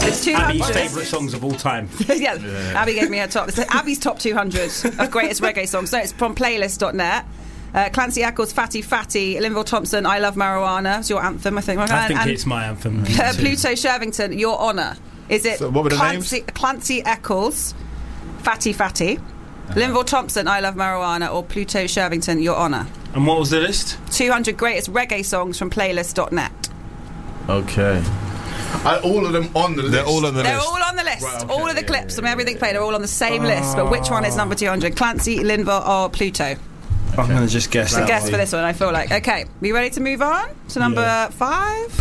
It's 200. Abby's favourite songs of all time. Yeah, Abby gave me her top. It's Abby's top 200 of greatest reggae songs. So it's from playlist.net. Clancy Eccles, Fatty Fatty, Linville Thompson, I Love Marijuana. It's your anthem, I think. I think it's my anthem. Pluto Shervington, Your Honour. Is it So what were the names? Clancy Eccles, Fatty Fatty, Linville Thompson, I Love Marijuana, or Pluto Shervington, Your Honour? And what was the list? 200 greatest reggae songs from playlist.net. Okay. Are all of them on the list? They're all on the They're list. all on the list. Right, okay, all of the clips from everything played are all on the same list. But which one is number 200? Clancy, Linville, or Pluto? I'm going to just guess So that guess way. for this one, I feel like. Okay, we ready to move on to number 5?